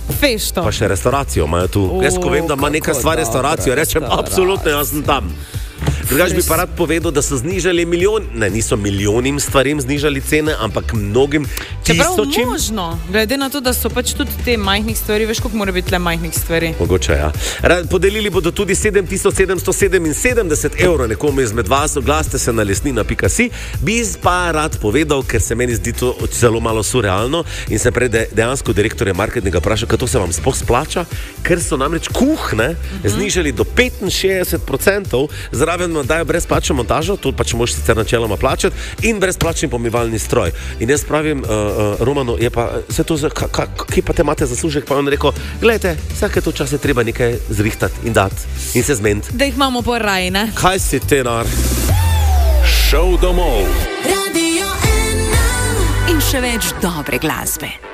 Fešto. Pa še restauracijo imajo tu. Jaz, ko vem, da ima neka stvar restauracijo, rečem, absolutno, jaz sem tam. Drugač bi pa rad povedal, da so znižali niso milijonim stvarim znižali cene, ampak mnogim tisočim. Čeprav možno, glede na to, da so pač tudi te majhnih stvari, veš, koliko mora biti le majhnih stvari. Mogoče, ja. Podelili bodo tudi 7777 evrov nekomu izmed vas, oglasite se na lesnina.si. Bi pa rad povedal, ker se meni zdi to zelo malo surrealno in se prej dejansko direktorja marketinga vprašal, kako se vam sploh splača, ker so namreč kuhne znižali do 65%, zraven dajo brezplačno montažo, to pač moš sicer načeloma plačati, in brezplačni pomivalni stroj. In jaz pravim Romanu, je pa vse to, kje pa te imate zaslužek? Pa on rekel, gledajte, vsake to čase treba nekaj zrihtati in dati in se zmeniti. Da jih imamo po raji, ne? Kaj si tenar? Šel domov. Radio 1 in še več dobre glasbe.